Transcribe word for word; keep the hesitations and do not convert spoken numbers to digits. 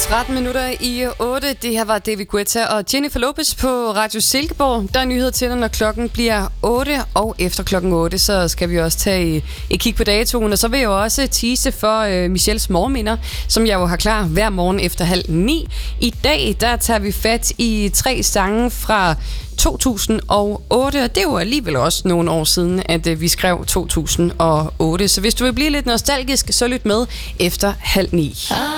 tretten minutter i otte. Det her var David Guetta og Jennifer Lopez på Radio Silkeborg. Der er nyheder til dig, når klokken bliver otte, og efter klokken otte, så skal vi også tage et kig på datoen. Og så vil jeg jo også tease for uh, Michelles morgenminder, som jeg jo har klar hver morgen efter halv ni. I dag, der tager vi fat i tre sange fra to tusind og otte, og det er jo alligevel også nogle år siden, at uh, vi skrev to tusind og otte. Så hvis du vil blive lidt nostalgisk, så lyt med efter halv ni.